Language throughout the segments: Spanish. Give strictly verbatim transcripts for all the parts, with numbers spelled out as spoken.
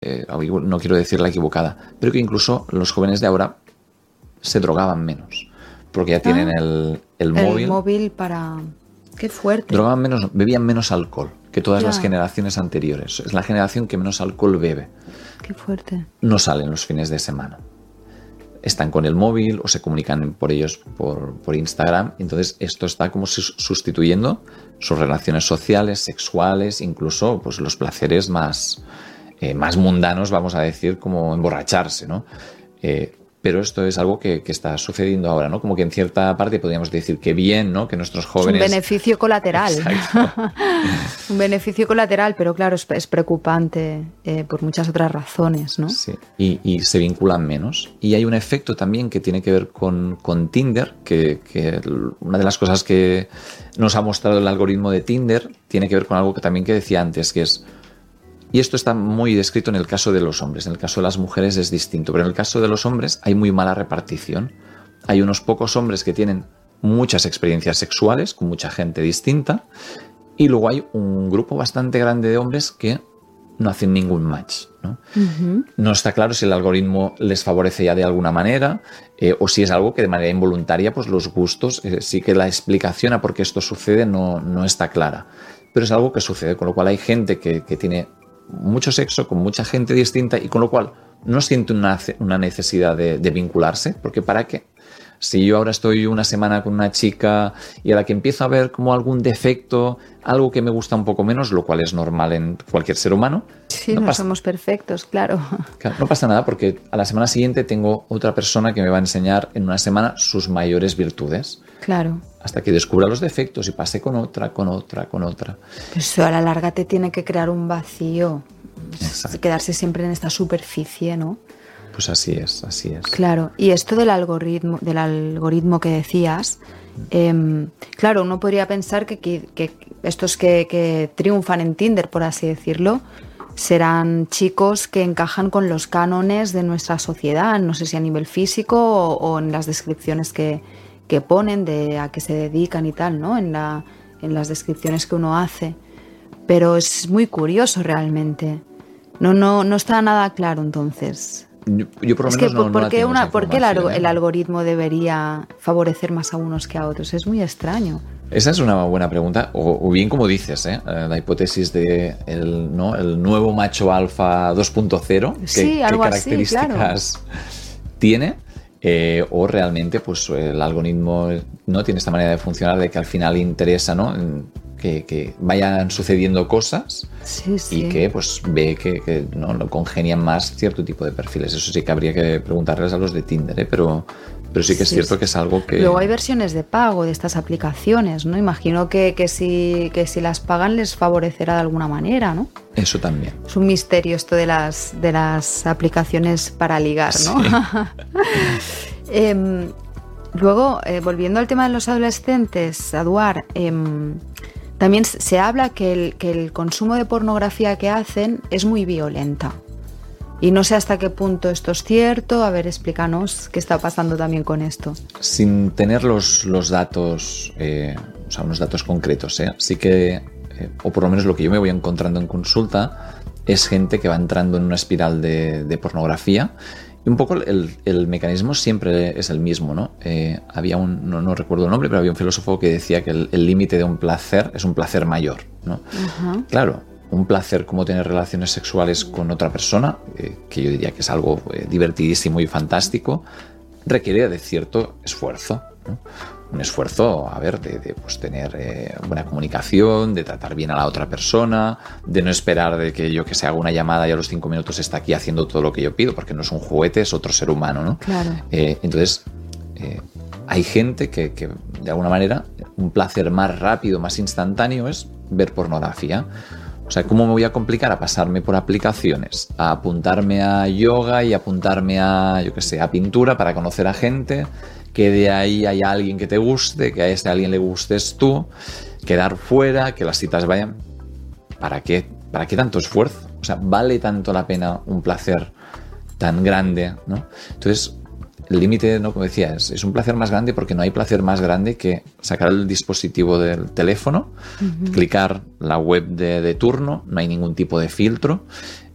eh, no quiero decir la equivocada, pero que incluso los jóvenes de ahora se drogaban menos, porque ya tienen ah, el, el el móvil. El móvil para... ¡Qué fuerte! Drogaban menos, bebían menos alcohol que todas ya. las generaciones anteriores. Es la generación que menos alcohol bebe. ¡Qué fuerte! No salen los fines de semana. Están con el móvil o se comunican por ellos por, por Instagram. Entonces esto está como sustituyendo sus relaciones sociales, sexuales, incluso pues, los placeres más, eh, más mundanos, vamos a decir, como emborracharse, ¿no? Eh, pero esto es algo que, que está sucediendo ahora, ¿no? Como que en cierta parte podríamos decir que bien, ¿no? Que nuestros jóvenes... Es un beneficio colateral. Un beneficio colateral, pero claro, es, es preocupante eh, por muchas otras razones, ¿no? Sí, y, y se vinculan menos. Y hay un efecto también que tiene que ver con, con Tinder, que, que una de las cosas que nos ha mostrado el algoritmo de Tinder tiene que ver con algo que también que decía antes, que es... Y esto está muy descrito en el caso de los hombres. En el caso de las mujeres es distinto, pero en el caso de los hombres hay muy mala repartición. Hay unos pocos hombres que tienen muchas experiencias sexuales con mucha gente distinta y luego hay un grupo bastante grande de hombres que no hacen ningún match, ¿no? Uh-huh. No está claro si el algoritmo les favorece ya de alguna manera eh, o si es algo que de manera involuntaria pues los gustos, eh, sí que la explicación a por qué esto sucede no, no está clara. Pero es algo que sucede, con lo cual hay gente que, que tiene mucho sexo con mucha gente distinta y con lo cual no siente una, una necesidad de, de vincularse, porque ¿para qué? Si yo ahora estoy una semana con una chica y a la que empiezo a ver como algún defecto, algo que me gusta un poco menos, lo cual es normal en cualquier ser humano. Sí, no, no pasa, somos perfectos, claro. claro. No pasa nada porque a la semana siguiente tengo otra persona que me va a enseñar en una semana sus mayores virtudes. Claro. Hasta que descubra los defectos y pase con otra, con otra, con otra. Pero eso a la larga te tiene que crear un vacío. Exacto. Quedarse siempre en esta superficie, ¿no? Pues así es, así es. Claro, y esto del algoritmo, del algoritmo que decías, eh, claro, uno podría pensar que, que, que estos que, que triunfan en Tinder, por así decirlo, serán chicos que encajan con los cánones de nuestra sociedad, no sé si a nivel físico o, o en las descripciones que, que ponen de a qué se dedican y tal, ¿no? En, la, en las descripciones que uno hace. Pero es muy curioso realmente. No, no, no está nada claro entonces. Yo, yo por lo es menos que, no, ¿por, no ¿por, la qué tengo una, esa ¿por qué el, algo, ¿eh? el algoritmo debería favorecer más a unos que a otros? Es muy extraño. Esa es una buena pregunta, o, o bien como dices, ¿eh? La hipótesis de el, ¿no? el nuevo macho alfa dos punto cero, sí, ¿qué, algo qué características así, claro. tiene? Eh, o realmente pues el algoritmo no tiene esta manera de funcionar de que al final interesa, ¿no? Que, que vayan sucediendo cosas sí, sí. y que pues ve que, que no, no congenian más cierto tipo de perfiles. Eso sí que habría que preguntarles a los de Tinder, ¿eh? pero, pero sí que es sí, cierto sí. que es algo que... Luego hay versiones de pago de estas aplicaciones, ¿no? Imagino que, que, si, que si las pagan les favorecerá de alguna manera, ¿no? Eso también. Es un misterio esto de las, de las aplicaciones para ligar, ¿no? Sí. eh, luego, eh, volviendo al tema de los adolescentes, Eduard, eh, también se habla que el, que el consumo de pornografía que hacen es muy violenta. Y no sé hasta qué punto esto es cierto. A ver, explícanos qué está pasando también con esto. Sin tener los, los datos, eh, o sea, unos datos concretos, ¿eh? Sí que, eh, o por lo menos lo que yo me voy encontrando en consulta, es gente que va entrando en una espiral de, de pornografía. Y un poco el, el mecanismo siempre es el mismo, ¿no? Eh, había un, no, no recuerdo el nombre, pero había un filósofo que decía que el límite de un placer es un placer mayor, ¿no? Uh-huh. Claro, un placer como tener relaciones sexuales con otra persona, eh, que yo diría que es algo eh, divertidísimo y fantástico, requiere de cierto esfuerzo, ¿no? Un esfuerzo, a ver, de, de pues, tener eh, buena comunicación, de tratar bien a la otra persona, de no esperar de que yo que se haga una llamada y a los cinco minutos está aquí haciendo todo lo que yo pido, porque no es un juguete, es otro ser humano, ¿no? Claro. Eh, entonces, eh, hay gente que, que, de alguna manera, un placer más rápido, más instantáneo es ver pornografía. O sea, ¿cómo me voy a complicar? A pasarme por aplicaciones, a apuntarme a yoga y apuntarme a, yo qué sé, a pintura para conocer a gente, que de ahí haya alguien que te guste, que a ese alguien le gustes tú, quedar fuera, que las citas vayan. ¿Para qué? ¿Para qué tanto esfuerzo? O sea, ¿vale tanto la pena un placer tan grande, ¿no? Entonces, el límite, ¿no? Como decía, es, es un placer más grande porque no hay placer más grande que sacar el dispositivo del teléfono, uh-huh. clicar la web de, de turno, no hay ningún tipo de filtro,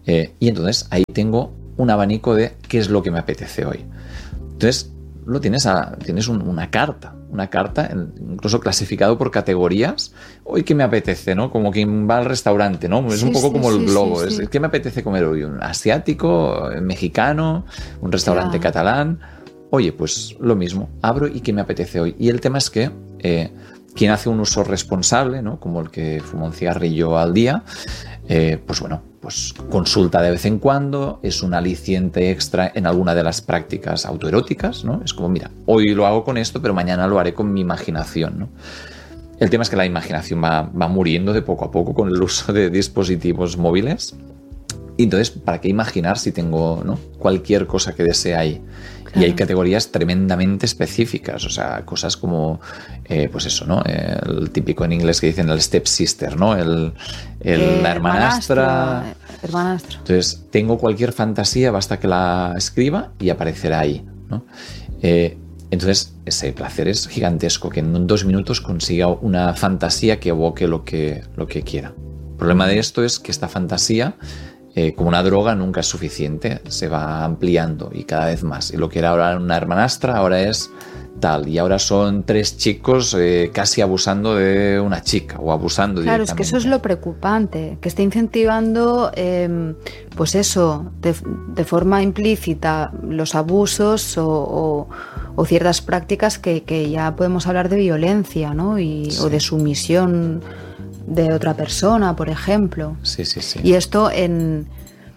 Eh, y entonces ahí tengo un abanico de qué es lo que me apetece hoy. Entonces lo tienes, a, tienes un, una carta, una carta incluso clasificado por categorías. Hoy qué me apetece, ¿no? Como quien va al restaurante, ¿no? Es sí, un poco sí, como sí, el globo. Sí, sí. Es, ¿qué me apetece comer hoy? ¿Un asiático, mexicano, un restaurante yeah. catalán? Oye, pues lo mismo, abro y qué me apetece hoy. Y el tema es que eh, quien hace un uso responsable, ¿no? Como el que fuma un cigarrillo al día, eh, pues bueno, pues consulta de vez en cuando, es un aliciente extra en alguna de las prácticas autoeróticas, ¿no? Es como, mira, hoy lo hago con esto, pero mañana lo haré con mi imaginación, ¿no? El tema es que la imaginación va, va muriendo de poco a poco con el uso de dispositivos móviles. Y entonces, ¿para qué imaginar si tengo, ¿no? cualquier cosa que desee ahí? Claro. Y hay categorías tremendamente específicas, o sea, cosas como, eh, pues eso, ¿no? El típico en inglés que dicen el stepsister, ¿no? El, el, eh, la hermanastra. Hermanastro. Entonces, tengo cualquier fantasía, basta que la escriba y aparecerá ahí, ¿no? Eh, entonces, ese placer es gigantesco, que en dos minutos consiga una fantasía que evoque lo que, lo que quiera. El problema de esto es que esta fantasía, Eh, como una droga, nunca es suficiente, se va ampliando y cada vez más. Y lo que era ahora una hermanastra, ahora es tal. Y ahora son tres chicos eh, casi abusando de una chica o abusando claro, directamente. Claro, es que eso es lo preocupante, que esté incentivando, eh, pues eso, de, de forma implícita los abusos o, o, o ciertas prácticas que, que ya podemos hablar de violencia, ¿no? Y, sí. O de sumisión de otra persona, por ejemplo. Sí, sí, sí. Y esto en,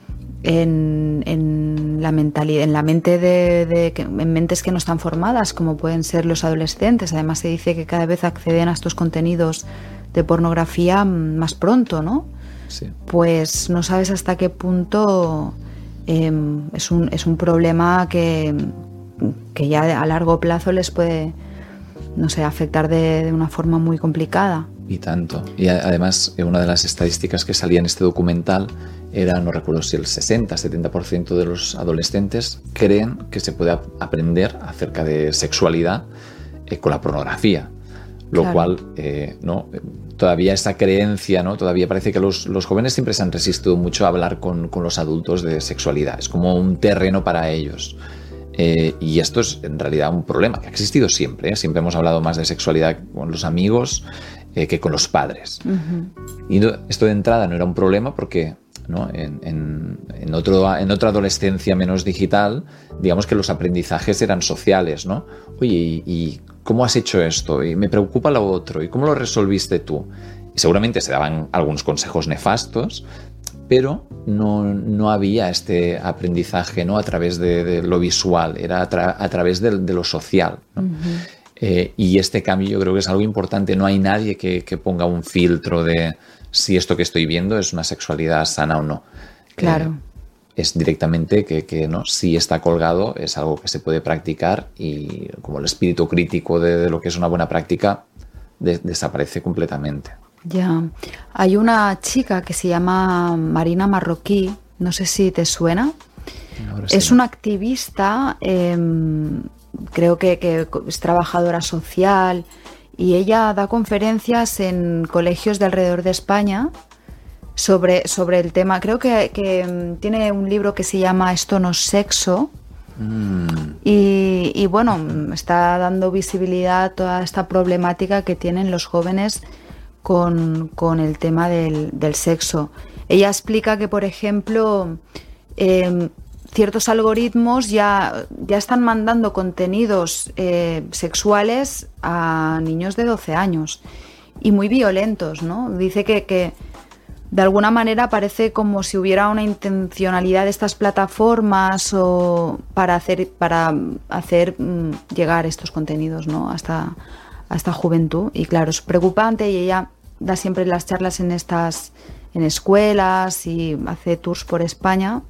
en, en la mentalidad, en la mente de, de en mentes que no están formadas, como pueden ser los adolescentes. Además se dice que cada vez acceden a estos contenidos de pornografía más pronto, ¿no? Sí. Pues no sabes hasta qué punto eh, es un es un problema que, que ya a largo plazo les puede, no sé, afectar de, de una forma muy complicada. Y tanto. Y además, una de las estadísticas que salía en este documental era, no recuerdo si el sesenta, setenta por ciento de los adolescentes creen que se puede aprender acerca de sexualidad eh, con la pornografía. Lo claro. cual, eh, ¿no? Todavía esa creencia, ¿no? Todavía parece que los, los jóvenes siempre se han resistido mucho a hablar con, con los adultos de sexualidad. Es como un terreno para ellos. Eh, y esto es en realidad un problema que ha existido siempre, ¿eh? Siempre hemos hablado más de sexualidad con los amigos eh, que con los padres. Uh-huh. Y esto de entrada no era un problema porque, ¿no? en, en, en, otro, en otra adolescencia menos digital, digamos que los aprendizajes eran sociales, ¿no? Oye, ¿y, y cómo has hecho esto? Y me preocupa lo otro. ¿Y cómo lo resolviste tú? Y seguramente se daban algunos consejos nefastos, pero no, no había este aprendizaje, ¿no? A través de, de lo visual, era a, tra- a través de, de lo social, ¿no? Uh-huh. eh, y este cambio yo creo que es algo importante. No hay nadie que, que ponga un filtro de si esto que estoy viendo es una sexualidad sana o no. Claro. Eh, es directamente que, que no, si está colgado es algo que se puede practicar y como el espíritu crítico de, de lo que es una buena práctica de, desaparece completamente. Ya, hay una chica que se llama Marina Marroquí, no sé si te suena. Sí, es una activista, eh, creo que, que es trabajadora social y ella da conferencias en colegios de alrededor de España sobre, sobre el tema. Creo que, que tiene un libro que se llama Esto no es sexo. Mm. Y, y bueno, está dando visibilidad a toda esta problemática que tienen los jóvenes Con, con el tema del, del sexo. Ella explica que, por ejemplo, eh, ciertos algoritmos ya, ya están mandando contenidos eh, sexuales a niños de doce años y muy violentos, ¿no? Dice que, que de alguna manera parece como si hubiera una intencionalidad de estas plataformas o para hacer, para hacer mm, llegar estos contenidos, ¿no? Hasta a esta juventud. Y claro, es preocupante y ella da siempre las charlas en estas en escuelas y hace tours por España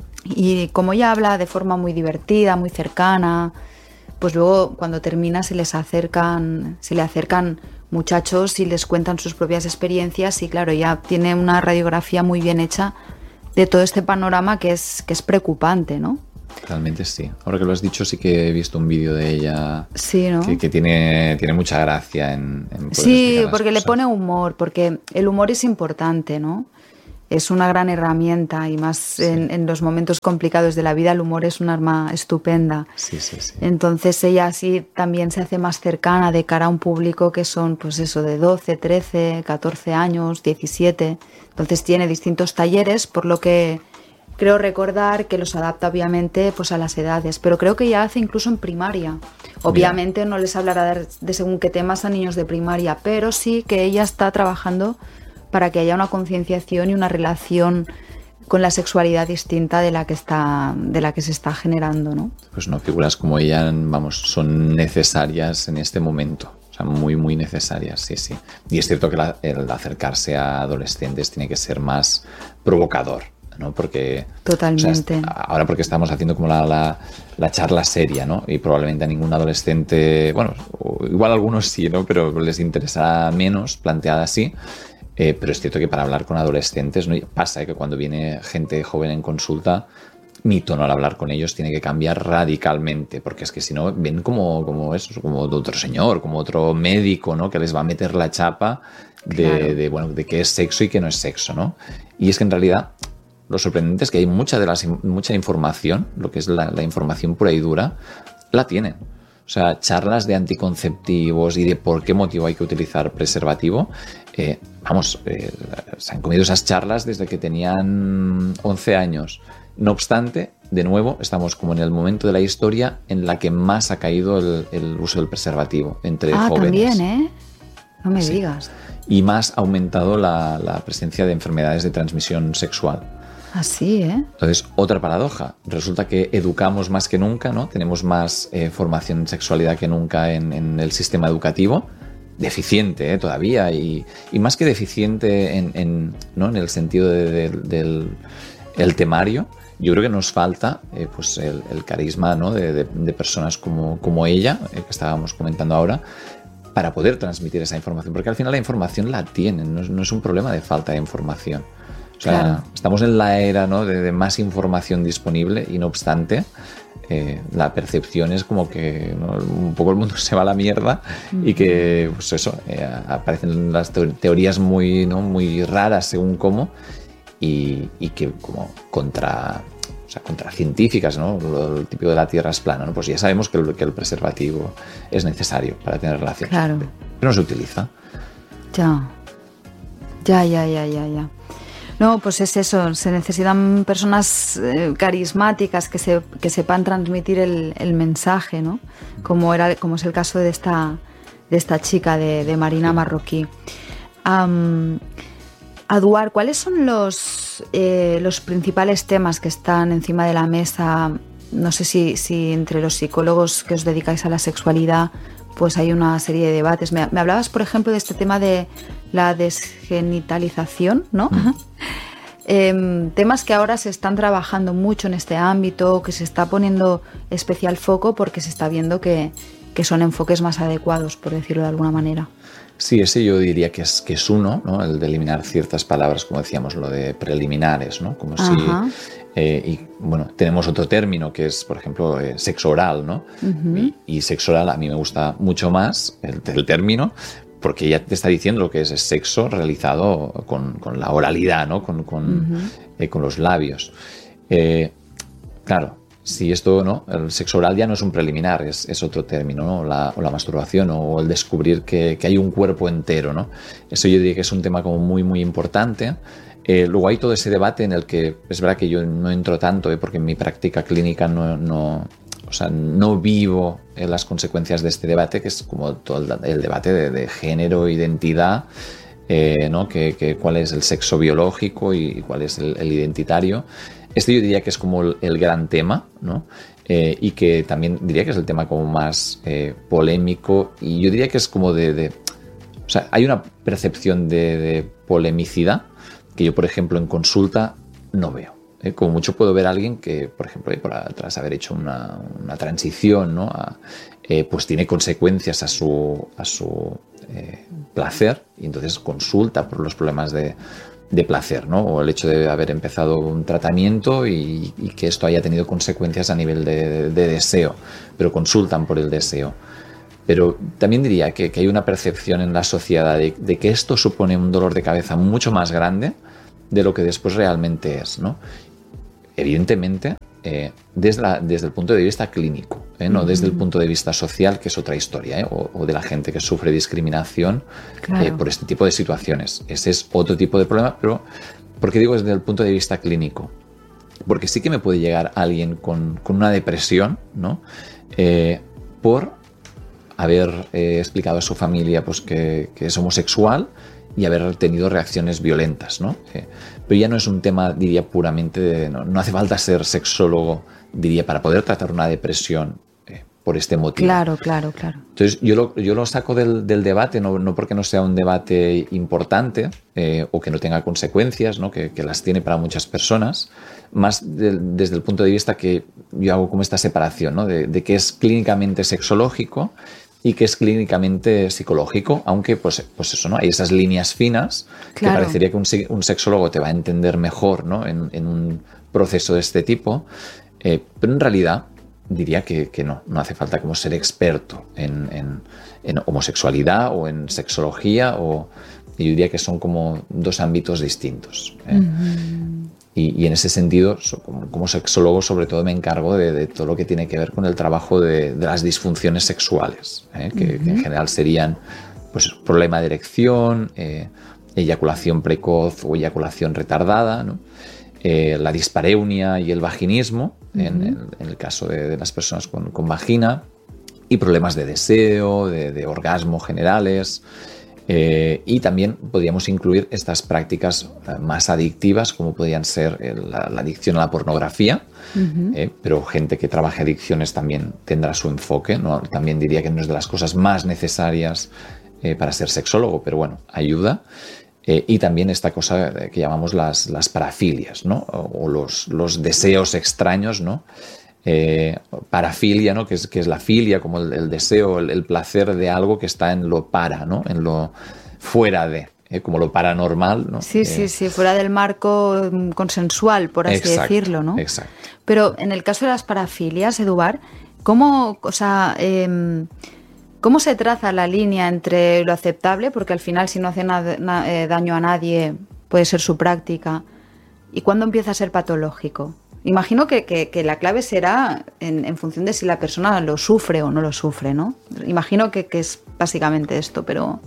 y como ella habla de forma muy divertida, muy cercana, pues luego cuando termina se les acercan se le acercan muchachos y les cuentan sus propias experiencias y claro, ella tiene una radiografía muy bien hecha de todo este panorama que es que es preocupante, ¿no? Realmente sí. Ahora que lo has dicho, sí que he visto un vídeo de ella sí, ¿no? que, que tiene, tiene mucha gracia en, en poder sí, porque cosas. Le pone humor, porque el humor es importante, ¿no? es una gran herramienta y más sí. en, en los momentos complicados de la vida el humor es un arma estupenda. Sí, sí, sí. Entonces ella así también se hace más cercana de cara a un público que son pues eso de doce, trece, catorce años, diecisiete. Entonces tiene distintos talleres, por lo que creo recordar que los adapta obviamente pues a las edades, pero creo que ya hace incluso en primaria. Obviamente Bien. No les hablará de según qué temas a niños de primaria, pero sí que ella está trabajando para que haya una concienciación y una relación con la sexualidad distinta de la que está, de la que se está generando, ¿no? Pues no, figuras como ella, vamos, son necesarias en este momento. O sea, muy, muy necesarias, sí, sí. Y es cierto que la, el acercarse a adolescentes tiene que ser más provocador, ¿no? Porque totalmente. O sea, ahora porque estamos haciendo como la, la, la charla seria, ¿no? Y probablemente a ningún adolescente, bueno, igual a algunos sí, ¿no? Pero les interesa menos planteada así. Eh, pero es cierto que para hablar con adolescentes, ¿no? Pasa ¿eh? que cuando viene gente joven en consulta, mi tono al hablar con ellos tiene que cambiar radicalmente, porque es que si no ven como, como eso, como otro señor, como otro médico, ¿no? Que les va a meter la chapa de, claro. de, bueno, de qué es sexo y qué no es sexo, ¿no? Y es que en realidad lo sorprendente es que hay mucha, de las, mucha información, lo que es la, la información pura y dura, la tienen. O sea, charlas de anticonceptivos y de por qué motivo hay que utilizar preservativo. Eh, vamos, eh, se han comido esas charlas desde que tenían once años. No obstante, de nuevo, estamos como en el momento de la historia en la que más ha caído el, el uso del preservativo entre ah, jóvenes. Ah, también, ¿eh? No me sí. digas. Y más ha aumentado la, la presencia de enfermedades de transmisión sexual. Así, ¿eh? Entonces, otra paradoja. Resulta que educamos más que nunca, ¿no? Tenemos más eh, formación en sexualidad que nunca en, en el sistema educativo. Deficiente, ¿eh? Todavía. Y, y más que deficiente en, en, ¿no? en el sentido de, de, del el temario, yo creo que nos falta eh, pues el, el carisma, ¿no? de, de, de personas como, como ella, eh, que estábamos comentando ahora, para poder transmitir esa información. Porque al final la información la tienen, no es, no es un problema de falta de información. O sea, claro. estamos en la era, ¿no? de, de más información disponible y no obstante, eh, la percepción es como que, ¿no? un poco el mundo se va a la mierda mm. y que, pues eso, eh, aparecen las teorías muy, ¿no? muy raras según cómo y, y que como contra, o sea, contra científicas, ¿no? Lo, lo típico de la Tierra es plana, ¿no? Pues ya sabemos que el, que el preservativo es necesario para tener relaciones. Claro. Pero no se utiliza. Ya, ya, ya, ya, ya, ya. No, pues es eso, se necesitan personas eh, carismáticas que, se, que sepan transmitir el, el mensaje, ¿no? Como, era, como es el caso de esta, de esta chica, de, de Marina Marroquí. Um, Aduar, ¿cuáles son los, eh, los principales temas que están encima de la mesa? No sé si, si entre los psicólogos que os dedicáis a la sexualidad pues hay una serie de debates. Me, me hablabas, por ejemplo, de este tema de la desgenitalización, ¿no? Mm. eh, temas que ahora se están trabajando mucho en este ámbito, que se está poniendo especial foco porque se está viendo que, que son enfoques más adecuados, por decirlo de alguna manera. Sí, ese yo diría que es, que es uno, ¿no? El de eliminar ciertas palabras, como decíamos, lo de preliminares, ¿no? Como si... Eh, y bueno, tenemos otro término que es, por ejemplo, eh, sexo oral, ¿no? Uh-huh. Y, y sexo oral a mí me gusta mucho más el, el término, porque ya te está diciendo lo que es, es sexo realizado con, con la oralidad, ¿no? Con, con, uh-huh. eh, con los labios. Eh, claro, si esto, ¿no? El sexo oral ya no es un preliminar, es, es otro término, ¿no? La, o la masturbación, o el descubrir que, que hay un cuerpo entero, ¿no? Eso yo diría que es un tema como muy, muy importante. Eh, luego hay todo ese debate en el que es verdad que yo no entro tanto, eh, porque en mi práctica clínica no, no, o sea, no vivo eh, las consecuencias de este debate, que es como todo el, el debate de, de género, identidad, eh, ¿no? que, que cuál es el sexo biológico y, y cuál es el, el identitario. Este yo diría que es como el, el gran tema, ¿no? Eh, y que también diría que es el tema como más eh, polémico, y yo diría que es como de, de o sea, hay una percepción de, de polemicidad que yo, por ejemplo, en consulta no veo. ¿eh? Como mucho puedo ver a alguien que, por ejemplo, tras haber hecho una, una transición, ¿no? a, eh, pues tiene consecuencias a su, a su eh, placer, y entonces consulta por los problemas de, de placer, ¿no? O el hecho de haber empezado un tratamiento y, y que esto haya tenido consecuencias a nivel de, de deseo, pero consultan por el deseo. Pero también diría que, que hay una percepción en la sociedad de, de que esto supone un dolor de cabeza mucho más grande de lo que después realmente es, ¿no? Evidentemente, eh, desde, la, desde el punto de vista clínico, ¿eh? No uh-huh. desde el punto de vista social, que es otra historia, ¿eh? o, o de la gente que sufre discriminación claro. eh, por este tipo de situaciones. Ese es otro tipo de problema, pero ¿por qué digo desde el punto de vista clínico? Porque sí que me puede llegar alguien con, con una depresión, ¿no? Eh, por haber eh, explicado a su familia pues, que, que es homosexual y haber tenido reacciones violentas, ¿no? Eh, pero ya no es un tema, diría, puramente de... No, no hace falta ser sexólogo, diría, para poder tratar una depresión eh, por este motivo. Claro, claro, claro. Entonces, yo lo, yo lo saco del, del debate, no, no porque no sea un debate importante eh, o que no tenga consecuencias, ¿no? que, que las tiene para muchas personas, más de, desde el punto de vista que yo hago como esta separación, ¿no? de, de que es clínicamente sexológico y que es clínicamente psicológico, aunque pues, pues eso, ¿no? Hay esas líneas finas claro. que parecería que un, un sexólogo te va a entender mejor, ¿no? en, en un proceso de este tipo, eh, pero en realidad diría que, que no, no hace falta como ser experto en, en, en homosexualidad o en sexología, o yo diría que son como dos ámbitos distintos. ¿eh? Uh-huh. Y, y en ese sentido, como, como sexólogo, sobre todo me encargo de, de todo lo que tiene que ver con el trabajo de, de las disfunciones sexuales, ¿eh? que, uh-huh. que en general serían pues, problema de erección, eh, eyaculación precoz o eyaculación retardada, ¿no? eh, la dispareunia y el vaginismo, uh-huh. en, en, en el caso de, de las personas con, con vagina, y problemas de deseo, de, de orgasmo generales. Eh, y también podríamos incluir estas prácticas eh, más adictivas, como podrían ser eh, la, la adicción a la pornografía, uh-huh. eh, pero gente que trabaje adicciones también tendrá su enfoque, ¿no? También diría que no es de las cosas más necesarias eh, para ser sexólogo, pero bueno, ayuda. Eh, y también esta cosa que llamamos las, las parafilias, ¿no? O, o los, los deseos extraños, ¿no? Eh, parafilia, ¿no? que, es, que es la filia, como el, el deseo, el, el placer de algo que está en lo para, ¿no? En lo fuera de, ¿eh? Como lo paranormal, ¿no? Sí, eh, sí, sí, fuera del marco consensual, por así exacto, decirlo, ¿no? Exacto. Pero en el caso de las parafilias, Eduard, ¿cómo, o sea, eh, ¿cómo se traza la línea entre lo aceptable, porque al final si no hace na- na- eh, daño a nadie puede ser su práctica, y cuándo empieza a ser patológico? Imagino que, que, que la clave será en, en función de si la persona lo sufre o no lo sufre, ¿no? Imagino que, que es básicamente esto, pero...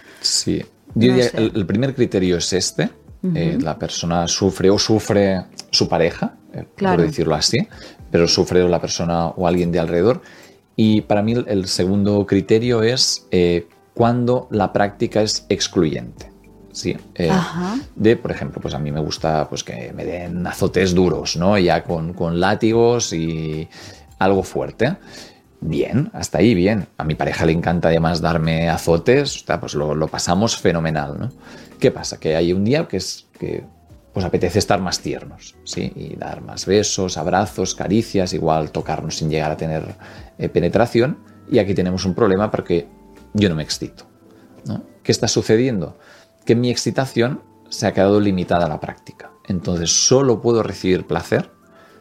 Sí, yo no diría, sé. el, el primer criterio es este, uh-huh. eh, la persona sufre o sufre su pareja, eh, claro. por decirlo así, pero sufre la persona o alguien de alrededor. Y para mí el segundo criterio es eh, cuando la práctica es excluyente. Sí, eh, de, por ejemplo, pues a mí me gusta pues que me den azotes duros, ¿no? Ya con, con látigos y algo fuerte. Bien, hasta ahí bien. A mi pareja le encanta además darme azotes, o sea, pues lo, lo pasamos fenomenal, ¿no? ¿Qué pasa? Que hay un día que es que pues apetece estar más tiernos, ¿sí? Y dar más besos, abrazos, caricias, igual tocarnos sin llegar a tener eh, penetración. Y aquí tenemos un problema porque yo no me excito, ¿no? ¿Qué está sucediendo? Que mi excitación se ha quedado limitada a la práctica. Entonces solo puedo recibir placer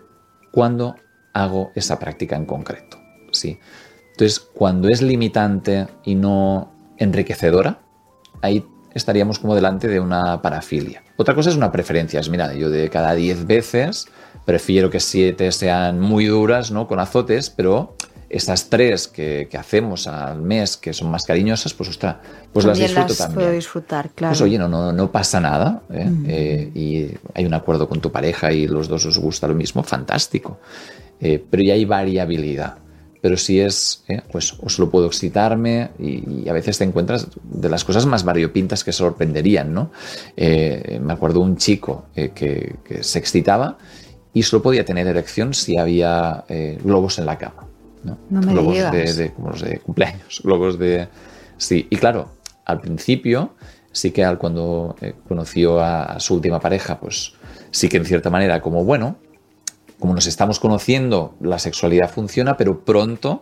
cuando hago esa práctica en concreto, ¿sí? Entonces, cuando es limitante y no enriquecedora, ahí estaríamos como delante de una parafilia. Otra cosa es una preferencia. Es, mira, yo de cada diez veces prefiero que siete sean muy duras, ¿no? Con azotes, pero esas tres que, que hacemos al mes, que son más cariñosas, pues ostras, pues también las disfruto las también. Puedo disfrutar, claro. Pues oye, no, no, no pasa nada, ¿eh? Mm. Eh, y hay un acuerdo con tu pareja y los dos os gusta lo mismo, fantástico. Eh, pero ya hay variabilidad. Pero si es, eh, pues o solo puedo excitarme y, y a veces te encuentras de las cosas más variopintas que sorprenderían, ¿no? Eh, me acuerdo un chico eh, que, que se excitaba y solo podía tener erección si había eh, globos en la cama. ¿No? No me globos digas. de, de, como los de cumpleaños, globos de... Sí, y claro, al principio sí que al, cuando eh, conoció a, a su última pareja, pues sí que en cierta manera como, bueno, como nos estamos conociendo, la sexualidad funciona, pero pronto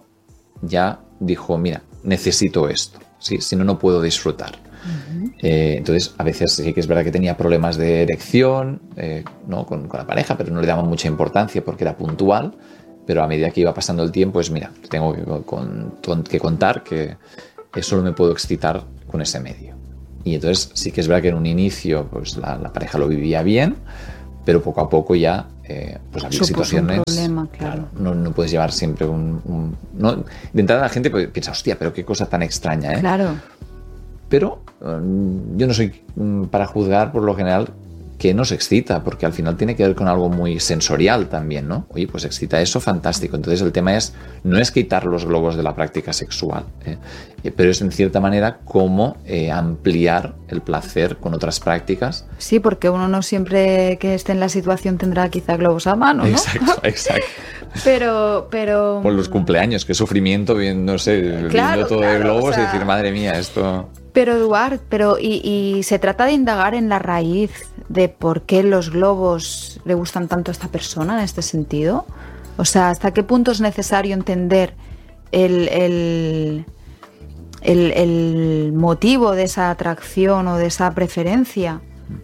ya dijo, mira, necesito esto, ¿sí? Si no, no puedo disfrutar. Uh-huh. Eh, entonces, a veces sí que es verdad que tenía problemas de erección, eh, ¿no? con, con la pareja, pero no le daban mucha importancia porque era puntual. Pero a medida que iba pasando el tiempo, pues mira, tengo que, con, que contar que solo me puedo excitar con ese medio. y entonces sí que es verdad que en un inicio pues la, la pareja lo vivía bien, pero poco a poco ya eh, pues había Supuso situaciones... un problema, claro. Claro, no, no puedes llevar siempre un... un no, de entrada la gente piensa, hostia, pero qué cosa tan extraña, ¿eh? Claro. Pero um, yo no soy um, para juzgar por lo general que nos excita, porque al final tiene que ver con algo muy sensorial también, ¿no? Oye, pues excita eso, fantástico. Entonces el tema es, no es quitar los globos de la práctica sexual, ¿eh? Eh, pero es en cierta manera cómo eh, ampliar el placer con otras prácticas. Sí, porque uno no siempre que esté en la situación tendrá quizá globos a mano, ¿no? Exacto, exacto. Pero, pero... Por los cumpleaños, qué sufrimiento, viendo, no sé, claro, viendo todo claro, de globos, o sea... y decir, madre mía, esto... Pero Eduard, pero y, y se trata de indagar en la raíz de por qué los globos le gustan tanto a esta persona en este sentido. O sea, ¿hasta qué punto es necesario entender el, el, el, el motivo de esa atracción o de esa preferencia?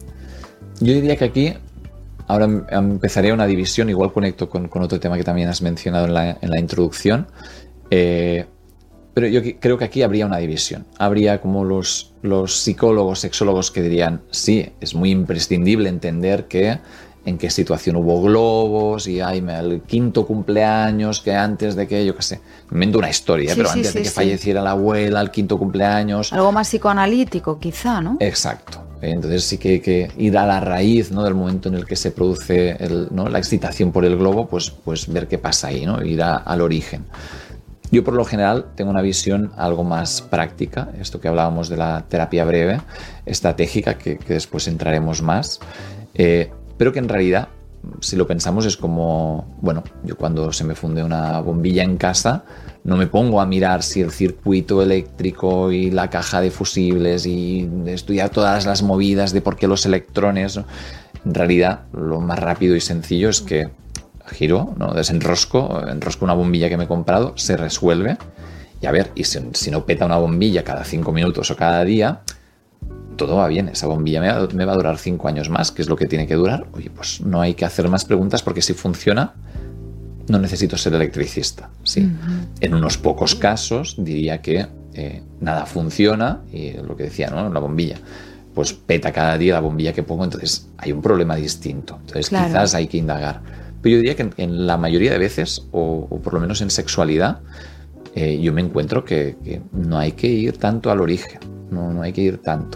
Yo diría que aquí ahora empezaría una división, igual conecto con, con otro tema que también has mencionado en la, en la introducción. Eh, Pero yo creo que aquí habría una división. Habría como los, los psicólogos, sexólogos que dirían, sí, es muy imprescindible entender que en qué situación hubo globos y ay, el quinto cumpleaños que antes de que, yo qué sé, me invento una historia, sí, pero sí, antes sí, de que sí. falleciera la abuela, el quinto cumpleaños. Algo más psicoanalítico, quizá, ¿no? Exacto. Entonces sí que hay que ir a la raíz, ¿no?, del momento en el que se produce el, ¿no?, la excitación por el globo, pues, pues ver qué pasa ahí, ¿no? Ir a, al origen. Yo por lo general tengo una visión algo más práctica, esto que hablábamos de la terapia breve, estratégica, que, que después entraremos más, eh, pero que en realidad, si lo pensamos, es como, bueno, yo cuando se me funde una bombilla en casa, no me pongo a mirar si el circuito eléctrico y la caja de fusibles y estudiar todas las movidas de por qué los electrones, ¿no? En realidad, lo más rápido y sencillo es que giro, ¿no?, desenrosco, enrosco una bombilla que me he comprado, se resuelve, y a ver, y si, si no peta una bombilla cada cinco minutos o cada día, todo va bien, esa bombilla me va, me va a durar cinco años más, que es lo que tiene que durar. Oye, pues no hay que hacer más preguntas, porque si funciona, no necesito ser electricista, ¿sí? Uh-huh. En unos pocos casos diría que eh, nada funciona, y lo que decía, ¿no?, la bombilla, pues peta cada día la bombilla que pongo, entonces hay un problema distinto, entonces claro, quizás hay que indagar. Pero yo diría que en, en la mayoría de veces, o, o por lo menos en sexualidad, eh, yo me encuentro que, que no hay que ir tanto al origen, no, no hay que ir tanto.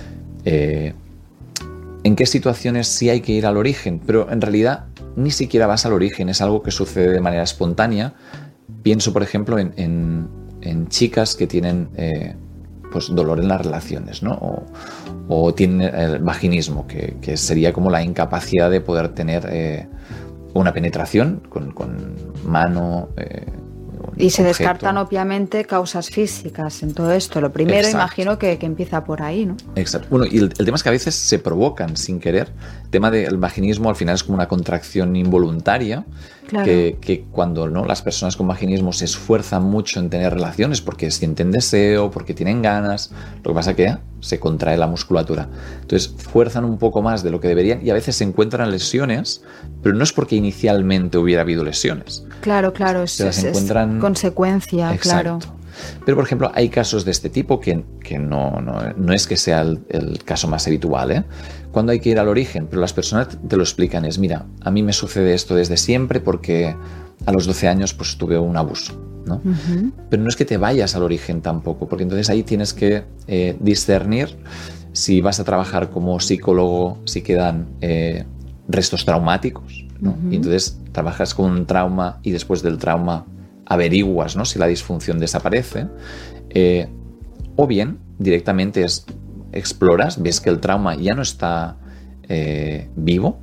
Eh, ¿En qué situaciones sí hay que ir al origen? Pero en realidad ni siquiera vas al origen, es algo que sucede de manera espontánea. Pienso, por ejemplo, en, en, en chicas que tienen eh, pues dolor en las relaciones, ¿no? O, o tienen el vaginismo, que, que sería como la incapacidad de poder tener... Eh, una penetración con, con mano. Eh, y se objeto. Descartan obviamente causas físicas en todo esto. Lo primero, exacto, imagino que, que empieza por ahí, ¿no? Exacto. Bueno, y el, el tema es que a veces se provocan sin querer. El tema del vaginismo al final es como una contracción involuntaria. Claro. Que, que cuando, ¿no?, las personas con vaginismo se esfuerzan mucho en tener relaciones porque sienten deseo, porque tienen ganas, lo que pasa es que se contrae la musculatura. Entonces fuerzan un poco más de lo que deberían y a veces se encuentran lesiones, pero no es porque inicialmente hubiera habido lesiones. Claro, claro, se es, las encuentran... es consecuencia, exacto, claro. Pero, por ejemplo, hay casos de este tipo que, que no, no, no es que sea el, el caso más habitual, ¿eh? Cuando hay que ir al origen, pero las personas te lo explican, es, mira, a mí me sucede esto desde siempre porque a los doce años pues tuve un abuso, ¿no? Uh-huh. Pero no es que te vayas al origen tampoco, porque entonces ahí tienes que eh, discernir si vas a trabajar como psicólogo, si quedan eh, restos traumáticos, ¿no? Uh-huh. Y entonces trabajas con un trauma y después del trauma averiguas, ¿no?, si la disfunción desaparece, eh, o bien directamente es, exploras, ves que el trauma ya no está eh, vivo,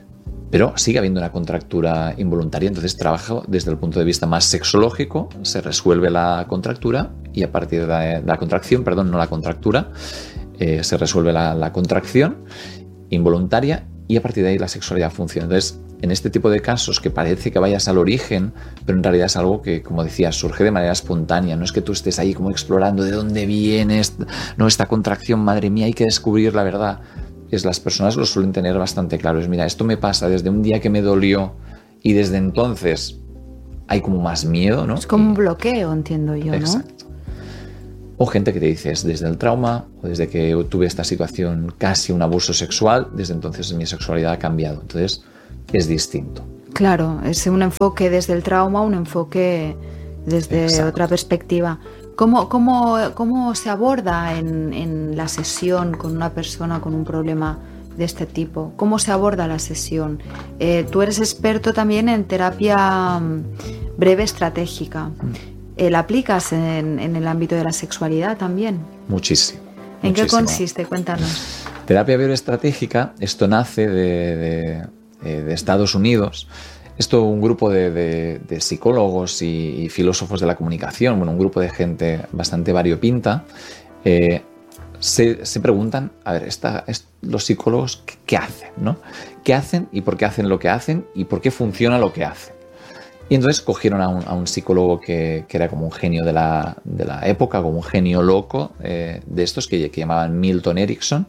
pero sigue habiendo una contractura involuntaria, entonces trabajo desde el punto de vista más sexológico, se resuelve la contractura y a partir de la, de la contracción, perdón, no la contractura, eh, se resuelve la, la contracción involuntaria y a partir de ahí la sexualidad funciona. Entonces, en este tipo de casos que parece que vayas al origen, pero en realidad es algo que, como decías, surge de manera espontánea. No es que tú estés ahí como explorando de dónde viene esta, no, esta contracción, madre mía, hay que descubrir la verdad. Es, las personas lo suelen tener bastante claro. Es, mira, esto me pasa desde un día que me dolió y desde entonces hay como más miedo, ¿no? Es como y... un bloqueo, entiendo yo, ¿no? Exacto. O gente que te dice, es desde el trauma, o desde que tuve esta situación casi un abuso sexual, desde entonces mi sexualidad ha cambiado. Entonces, es distinto. Claro, es un enfoque desde el trauma, un enfoque desde Exacto. otra perspectiva. ¿Cómo, cómo, cómo se aborda en, en la sesión con una persona con un problema de este tipo? ¿Cómo se aborda la sesión? Eh, tú eres experto también en terapia breve estratégica. Mm. ¿La aplicas en, en el ámbito de la sexualidad también? Muchísimo. ¿En muchísimo. qué consiste? Cuéntanos. Terapia breve estratégica, esto nace de, de, de Estados Unidos. Esto un grupo de, de, de psicólogos y, y filósofos de la comunicación, bueno, un grupo de gente bastante variopinta, eh, se, se preguntan, a ver, esta, es, los psicólogos, ¿qué, ¿qué hacen? ¿no? ¿Qué hacen y por qué hacen lo que hacen y por qué funciona lo que hacen? Y entonces cogieron a un, a un psicólogo que, que era como un genio de la, de la época, como un genio loco eh, de estos que, que llamaban Milton Erickson,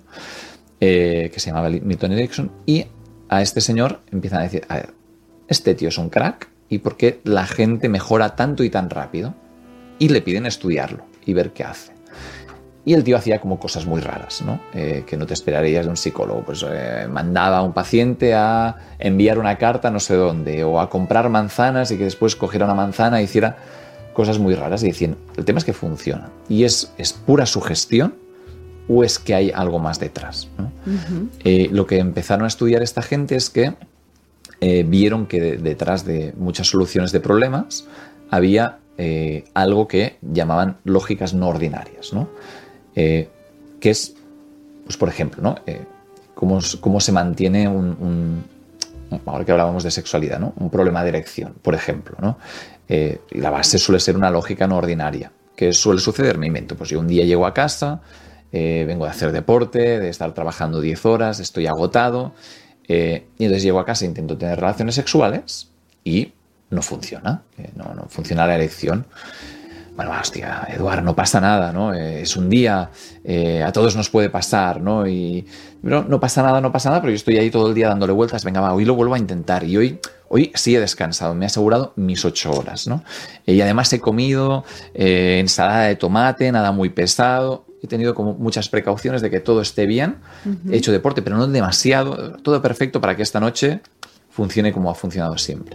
eh, que se llamaba Milton Erickson, y a este señor empiezan a decir, a ver, este tío es un crack, ¿y por qué la gente mejora tanto y tan rápido? Y le piden estudiarlo y ver qué hace. Y el tío hacía como cosas muy raras, ¿no? Eh, que no te esperarías de un psicólogo. Pues eh, mandaba a un paciente a enviar una carta no sé dónde, o a comprar manzanas y que después cogiera una manzana e hiciera cosas muy raras. Y decían, el tema es que funciona. ¿Y es, es pura sugestión o es que hay algo más detrás? ¿no? Uh-huh. Eh, lo que empezaron a estudiar esta gente es que eh, vieron que de, detrás de muchas soluciones de problemas había eh, algo que llamaban lógicas no ordinarias, ¿no? Eh, que es, pues por ejemplo, ¿no? Eh, cómo, cómo se mantiene un, un, ahora que hablábamos de sexualidad, ¿no? Un problema de erección, por ejemplo, ¿no? Eh, y la base suele ser una lógica no ordinaria. ¿Qué suele suceder? Me invento, pues yo un día llego a casa, eh, vengo de hacer deporte, de estar trabajando diez horas, estoy agotado, eh, y entonces llego a casa e intento tener relaciones sexuales y no funciona, eh, no, no funciona la erección. Bueno, hostia, Eduard, no pasa nada, ¿no? Eh, es un día, eh, a todos nos puede pasar, ¿no? Y no, no pasa nada, no pasa nada, pero yo estoy ahí todo el día dándole vueltas. Venga, va, hoy lo vuelvo a intentar. Y hoy, hoy sí he descansado, me he asegurado mis ocho horas, ¿no? Y además he comido eh, ensalada de tomate, nada muy pesado. He tenido como muchas precauciones de que todo esté bien. Uh-huh. He hecho deporte, pero no demasiado. Todo perfecto para que esta noche funcione como ha funcionado siempre.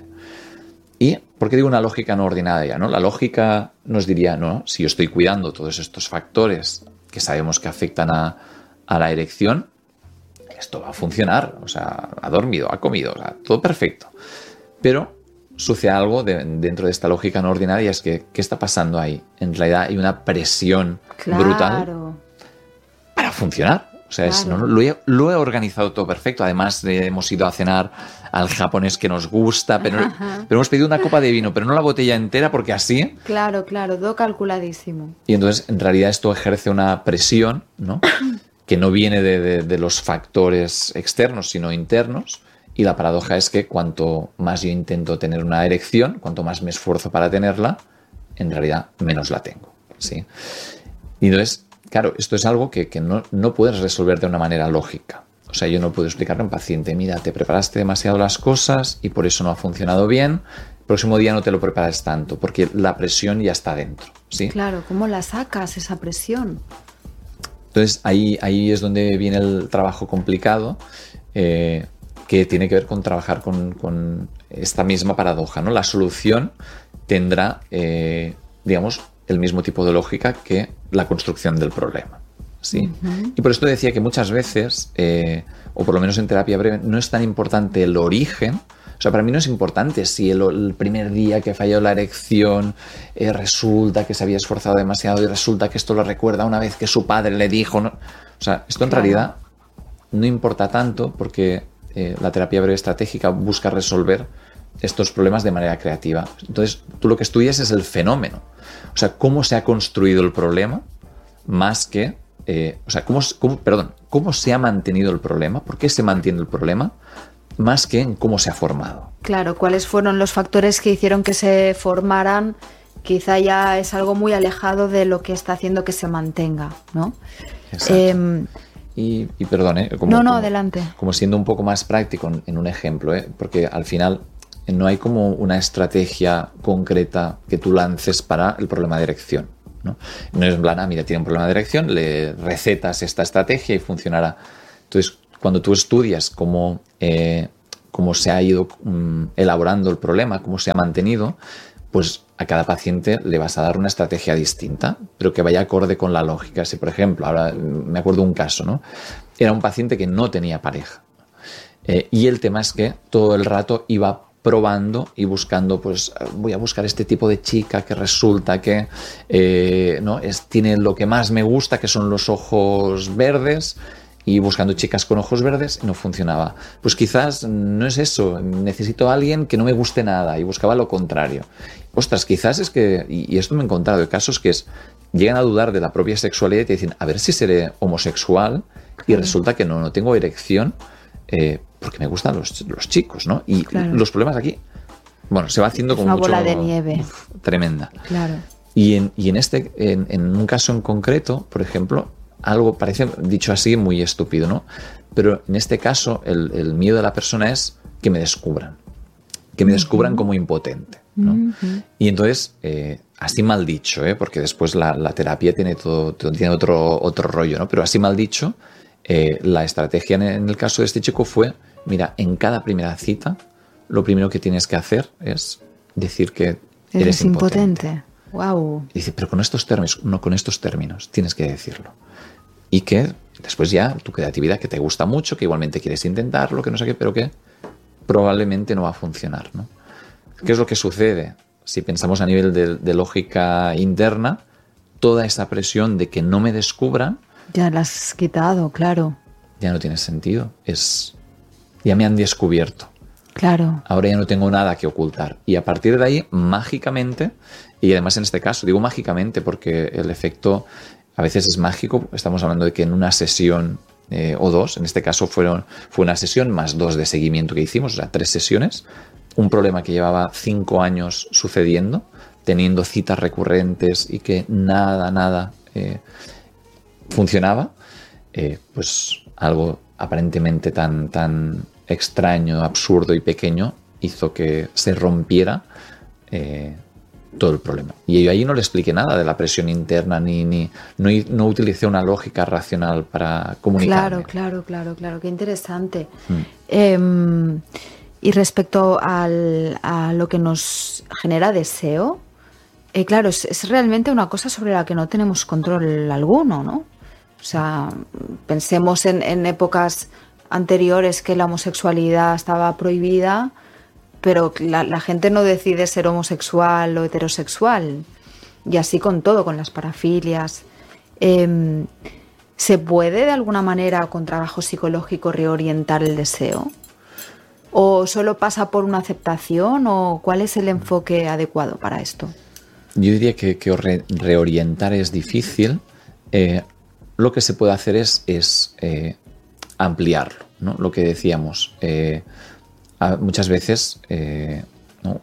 ¿Y por qué digo una lógica no ordinaria? ¿no? La lógica nos diría, no, si yo estoy cuidando todos estos factores que sabemos que afectan a, a la erección, esto va a funcionar. O sea, ha dormido, ha comido, o sea, todo perfecto. Pero sucede algo de, dentro de esta lógica no ordinaria, es que, ¿qué está pasando ahí? En realidad hay una presión claro. brutal para funcionar. O sea, es, claro. no, lo, he, lo he organizado todo perfecto. Además, eh, hemos ido a cenar al japonés que nos gusta, pero, pero hemos pedido una copa de vino, pero no la botella entera, porque así... Claro, claro, todo calculadísimo. Y entonces, en realidad, esto ejerce una presión, ¿no? que no viene de, de, de los factores externos, sino internos. Y la paradoja es que cuanto más yo intento tener una erección, cuanto más me esfuerzo para tenerla, en realidad menos la tengo, ¿sí? Y entonces... Claro, esto es algo que, que no, no puedes resolver de una manera lógica. O sea, yo no puedo explicarle a un paciente, mira, te preparaste demasiado las cosas y por eso no ha funcionado bien. El próximo día no te lo prepares tanto, porque la presión ya está dentro, ¿sí? Claro, ¿cómo la sacas esa presión? Entonces, ahí, ahí es donde viene el trabajo complicado, eh, que tiene que ver con trabajar con, con esta misma paradoja, ¿no? La solución tendrá, eh, digamos, el mismo tipo de lógica que la construcción del problema, ¿sí? Uh-huh. Y por esto decía que muchas veces, eh, o por lo menos en terapia breve, no es tan importante el origen. O sea, para mí no es importante si el, el primer día que falló la erección eh, resulta que se había esforzado demasiado y resulta que esto lo recuerda una vez que su padre le dijo, ¿no? O sea, esto en claro. realidad no importa tanto porque eh, la terapia breve estratégica busca resolver estos problemas de manera creativa. Entonces, tú lo que estudias es el fenómeno. O sea, cómo se ha construido el problema más que... Eh, o sea, cómo, cómo, perdón, cómo se ha mantenido el problema, por qué se mantiene el problema, más que en cómo se ha formado. Claro, cuáles fueron los factores que hicieron que se formaran, quizá ya es algo muy alejado de lo que está haciendo que se mantenga, ¿no? Exacto. Eh, y, y perdón, ¿eh? Como, no, no, como, adelante. Como siendo un poco más práctico en, en un ejemplo, ¿eh? Porque al final... no hay como una estrategia concreta que tú lances para el problema de erección. ¿no? No es en plan, ah, mira, tiene un problema de erección, le recetas esta estrategia y funcionará. Entonces, cuando tú estudias cómo, eh, cómo se ha ido um, elaborando el problema, cómo se ha mantenido, pues a cada paciente le vas a dar una estrategia distinta, pero que vaya acorde con la lógica. Si, por ejemplo, ahora me acuerdo de un caso, ¿no? Era un paciente que no tenía pareja. Eh, y el tema es que todo el rato iba probando y buscando, pues voy a buscar este tipo de chica que resulta que eh, ¿no? es, tiene lo que más me gusta, que son los ojos verdes, y buscando chicas con ojos verdes y no funcionaba. Pues quizás no es eso, necesito a alguien que no me guste nada, y buscaba lo contrario. Ostras, quizás es que, y esto me he encontrado de casos que es, llegan a dudar de la propia sexualidad y te dicen, a ver si seré homosexual, y resulta que no, no tengo erección, eh, porque me gustan los, los chicos, ¿no? Y claro, los problemas aquí, bueno, se va haciendo como una mucho, bola de nieve. Uf, tremenda. Claro. Y en, y en este, en, en un caso en concreto, por ejemplo, algo parece, dicho así, muy estúpido, ¿no? Pero en este caso, el, el miedo de la persona es que me descubran, que me uh-huh. descubran como impotente, ¿no? Uh-huh. Y entonces, eh, así mal dicho, ¿eh? Porque después la, la terapia tiene todo, tiene otro, otro rollo, ¿no? Pero así mal dicho, eh, la estrategia en, en el caso de este chico fue, mira, en cada primera cita, lo primero que tienes que hacer es decir que eres, eres impotente. impotente. Wow. Y dice, pero con estos términos, no con estos términos, tienes que decirlo. Y que después ya tu creatividad, que te gusta mucho, que igualmente quieres intentarlo, que no sé qué, pero que probablemente no va a funcionar, ¿no? ¿Qué es lo que sucede? Si pensamos a nivel de, de lógica interna, toda esa presión de que no me descubran, ya la has quitado, claro. Ya no tiene sentido. Es, ya me han descubierto. Claro. Ahora ya no tengo nada que ocultar. Y a partir de ahí, mágicamente, y además en este caso, digo mágicamente porque el efecto a veces es mágico. Estamos hablando de que en una sesión eh, o dos, en este caso fueron, fue una sesión más dos de seguimiento que hicimos, o sea, tres sesiones, un problema que llevaba cinco años sucediendo, teniendo citas recurrentes y que nada, nada eh, funcionaba, eh, pues algo aparentemente tan, tan extraño, absurdo y pequeño hizo que se rompiera eh, todo el problema. Y yo ahí no le expliqué nada de la presión interna, ni, ni no, no utilicé una lógica racional para comunicarme. Claro, claro, claro, claro, qué interesante. Mm. Eh, y respecto al, a lo que nos genera deseo, eh, claro, es, es realmente una cosa sobre la que no tenemos control alguno, ¿no? O sea, pensemos en, en épocas anteriores que la homosexualidad estaba prohibida, pero la, la gente no decide ser homosexual o heterosexual. Y así con todo, con las parafilias. Eh, ¿Se puede de alguna manera con trabajo psicológico reorientar el deseo? ¿O solo pasa por una aceptación? ¿O cuál es el enfoque adecuado para esto? Yo diría que, que re, reorientar es difícil. Eh, lo que se puede hacer es, es eh, ampliarlo, ¿no? Lo que decíamos. Eh, muchas veces, eh, ¿no?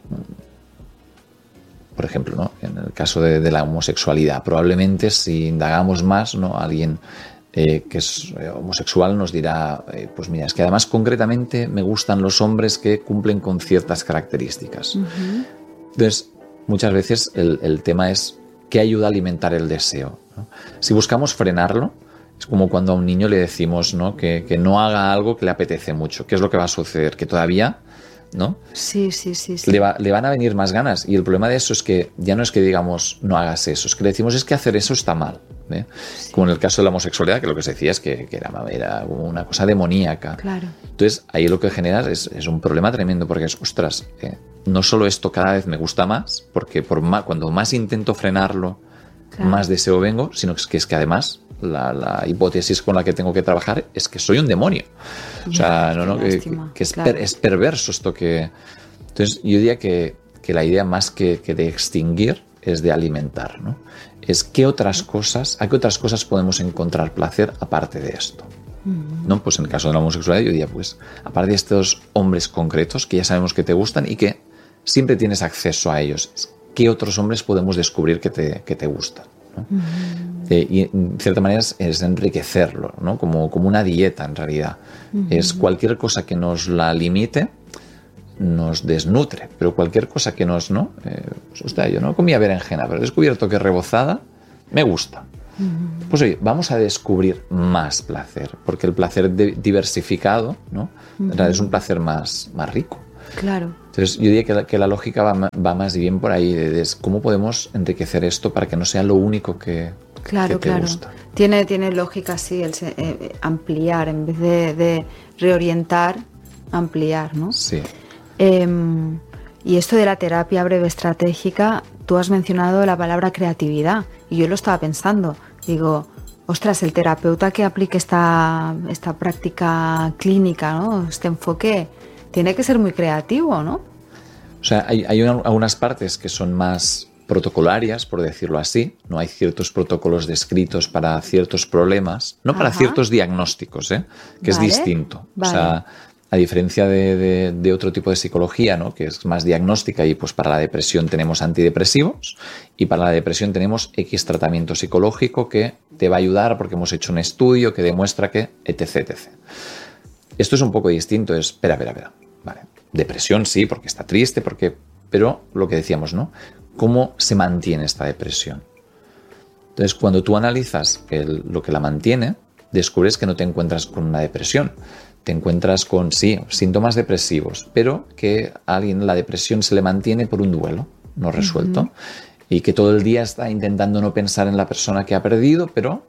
Por ejemplo, ¿no? En el caso de, de la homosexualidad, probablemente si indagamos más, ¿no? Alguien eh, que es homosexual nos dirá, eh, pues mira, es que además concretamente me gustan los hombres que cumplen con ciertas características. Uh-huh. Entonces, muchas veces el, el tema es qué ayuda a alimentar el deseo, ¿no? Si buscamos frenarlo, es como cuando a un niño le decimos, ¿no? que, que no haga algo que le apetece mucho. ¿Qué es lo que va a suceder? Que todavía, ¿no? Sí, sí, sí. sí. Le, va, le van a venir más ganas. Y el problema de eso es que ya no es que digamos no hagas eso, es que le decimos es que hacer eso está mal, ¿eh? Sí. Como en el caso de la homosexualidad, que lo que se decía es que, que era, era una cosa demoníaca. Claro. Entonces ahí lo que generas es, es un problema tremendo porque es, ostras, eh, no solo esto cada vez me gusta más, porque por más, cuando más intento frenarlo, claro, más deseo vengo, sino que es que además La, la hipótesis con la que tengo que trabajar es que soy un demonio. O sea, no, no, que, que es, claro, per, es perverso esto que... Entonces, yo diría que, que la idea más que, que de extinguir es de alimentar, ¿no? Es qué otras cosas, a qué otras cosas podemos encontrar placer aparte de esto, ¿no? Pues en el caso de la homosexualidad, yo diría, pues, aparte de estos hombres concretos que ya sabemos que te gustan y que siempre tienes acceso a ellos, ¿qué otros hombres podemos descubrir que te, que te gustan, ¿no? Uh-huh. Eh, y en cierta manera es, es enriquecerlo, ¿no? Como, como una dieta en realidad. Uh-huh. Es cualquier cosa que nos la limite nos desnutre, pero cualquier cosa que nos, ¿no? Eh, pues, hostia, yo no comía berenjena, pero he descubierto que rebozada me gusta. Uh-huh. Pues oye, vamos a descubrir más placer, porque el placer de- diversificado, ¿no? Uh-huh. En realidad es un placer más, más rico. Claro. Entonces yo diría que la, que la lógica va, va más bien por ahí, de, de cómo podemos enriquecer esto para que no sea lo único que, claro, que te claro. gusta. Tiene, tiene lógica, sí, el se- eh, ampliar, en vez de, de reorientar, ampliar, ¿no? Sí. Eh, y esto de la terapia breve estratégica, tú has mencionado la palabra creatividad, y yo lo estaba pensando, digo, ostras, el terapeuta que aplique esta, esta práctica clínica, ¿no? Este enfoque, tiene que ser muy creativo, ¿no? O sea, hay, hay una- algunas partes que son más protocolarias, por decirlo así. No hay ciertos protocolos descritos para ciertos problemas, no para Ajá. ciertos diagnósticos, ¿eh? Que es Vale, distinto. vale. O sea, a diferencia de, de- de otro tipo de psicología, ¿no? Que es más diagnóstica, y pues para la depresión tenemos antidepresivos y para la depresión tenemos X tratamiento psicológico que te va a ayudar porque hemos hecho un estudio que demuestra que, etc, etcétera. Esto es un poco distinto, es, espera, espera, espera, vale, depresión sí, porque está triste, porque, pero lo que decíamos, ¿no? ¿Cómo se mantiene esta depresión? Entonces, cuando tú analizas el- lo que la mantiene, descubres que no te encuentras con una depresión, te encuentras con, sí, síntomas depresivos, pero que a alguien la depresión se le mantiene por un duelo no resuelto, uh-huh. y que todo el día está intentando no pensar en la persona que ha perdido, pero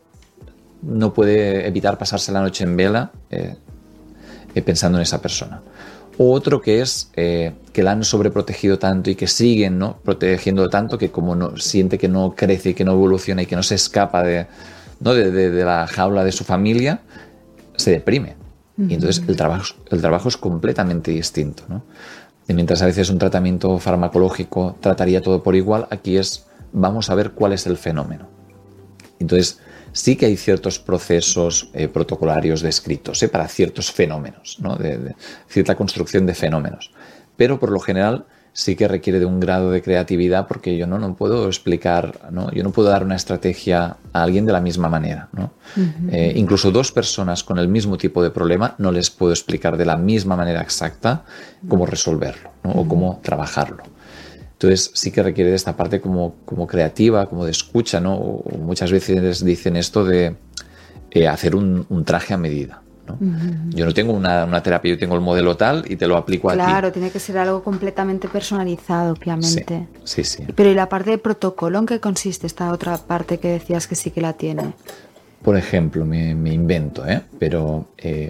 no puede evitar pasarse la noche en vela eh, eh, pensando en esa persona. O otro que es eh, que la han sobreprotegido tanto y que siguen, ¿no?, protegiendo tanto que como no, siente que no crece y que no evoluciona y que no se escapa de, ¿no?, de, de, de la jaula de su familia, se deprime. Uh-huh. Y entonces el trabajo, el trabajo es completamente distinto, ¿no? Y mientras a veces un tratamiento farmacológico trataría todo por igual, aquí es vamos a ver cuál es el fenómeno. Entonces sí que hay ciertos procesos eh, protocolarios descritos eh, para ciertos fenómenos, ¿no?, de, de cierta construcción de fenómenos. Pero por lo general sí que requiere de un grado de creatividad, porque yo no, no puedo explicar, ¿no? Yo no puedo dar una estrategia a alguien de la misma manera, ¿no? Uh-huh. Eh, incluso dos personas con el mismo tipo de problema no les puedo explicar de la misma manera exacta cómo resolverlo, ¿no?, uh-huh. o cómo trabajarlo. Entonces sí que requiere de esta parte como, como creativa, como de escucha, ¿no? O muchas veces dicen esto de eh, hacer un, un traje a medida, ¿no? Uh-huh. Yo no tengo una, una terapia, yo tengo el modelo tal y te lo aplico a ti. Claro, tiene que ser algo completamente personalizado, obviamente. Sí, sí, sí. Pero ¿y la parte de protocolo en qué consiste esta otra parte que decías que sí que la tiene? Por ejemplo, me, me invento, ¿eh? Pero eh,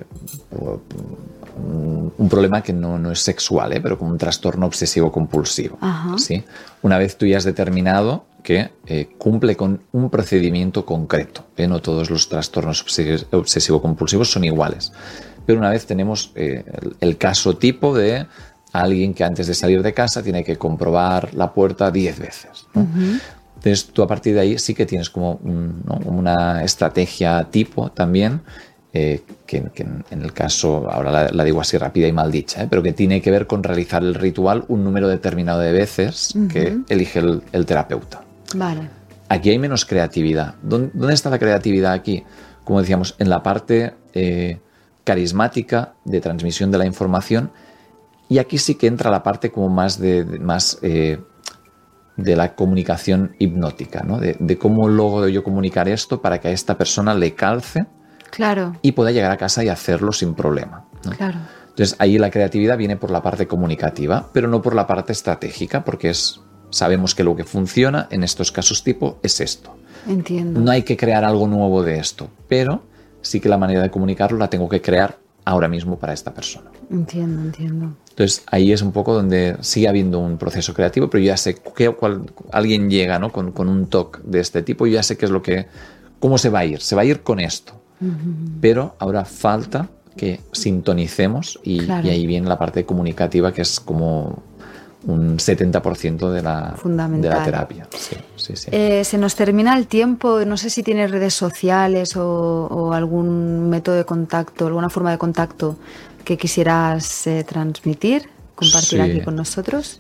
un problema que no, no es sexual, ¿eh? Pero como un trastorno obsesivo-compulsivo. ¿Sí? Una vez tú ya has determinado que eh, cumple con un procedimiento concreto, ¿eh? No todos los trastornos obsesivo-compulsivos son iguales. Pero una vez tenemos eh, el, el caso tipo de alguien que antes de salir de casa tiene que comprobar la puerta diez veces, ¿no? Uh-huh. Entonces tú a partir de ahí sí que tienes como un, ¿no?, una estrategia tipo también, eh, que, que en el caso, ahora la, la digo así rápida y mal dicha, ¿eh? Pero que tiene que ver con realizar el ritual un número determinado de veces, uh-huh. que elige el, el terapeuta. Vale. Aquí hay menos creatividad. ¿Dónde, dónde está la creatividad aquí? Como decíamos, en la parte eh, carismática de transmisión de la información, y aquí sí que entra la parte como más de, de más... Eh, de la comunicación hipnótica, ¿no? De, de cómo logro yo comunicar esto para que a esta persona le calce, claro, y pueda llegar a casa y hacerlo sin problema, ¿no? Claro. Entonces ahí la creatividad viene por la parte comunicativa, pero no por la parte estratégica, porque es, sabemos que lo que funciona en estos casos tipo es esto. Entiendo. No hay que crear algo nuevo de esto, pero sí que la manera de comunicarlo la tengo que crear ahora mismo para esta persona. Entiendo, entiendo. Entonces ahí es un poco donde sigue habiendo un proceso creativo, pero yo ya sé que cual, alguien llega, ¿no?, con, con un toque de este tipo, yo ya sé qué es lo que, cómo se va a ir, se va a ir con esto, uh-huh. pero ahora falta que sintonicemos y, claro. y ahí viene la parte comunicativa, que es como un setenta por ciento de la, de la terapia. Sí, sí, sí. Eh, se nos termina el tiempo, no sé si tienes redes sociales o, o algún método de contacto, alguna forma de contacto que quisieras eh, transmitir, compartir sí. aquí con nosotros.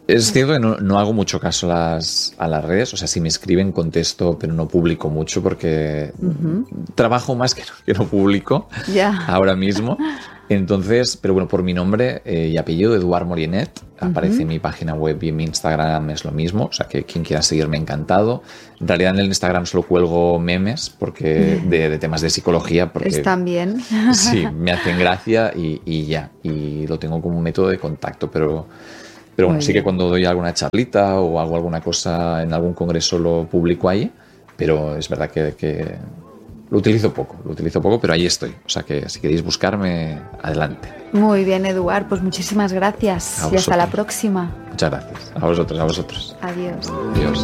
Es cierto que no, no hago mucho caso a las, a las redes, o sea, si me escriben contesto, pero no publico mucho porque uh-huh. trabajo más que no, que no publico yeah. ahora mismo. Entonces, pero bueno, por mi nombre eh, y apellido, Eduard Molinet, uh-huh. aparece en mi página web y en mi Instagram es lo mismo, o sea que quien quiera seguirme, encantado. En realidad en el Instagram solo cuelgo memes porque de, de temas de psicología. Porque, están bien. Sí, me hacen gracia y, y ya, y lo tengo como un método de contacto, pero... Pero bueno, Muy sí bien. Que cuando doy alguna charlita o hago alguna cosa en algún congreso lo publico ahí, pero es verdad que, que lo utilizo poco, lo utilizo poco, pero ahí estoy. O sea que si queréis buscarme, adelante. Muy bien, Eduard, pues muchísimas gracias y hasta la próxima. Muchas gracias. A vosotros, a vosotros. Adiós. Adiós.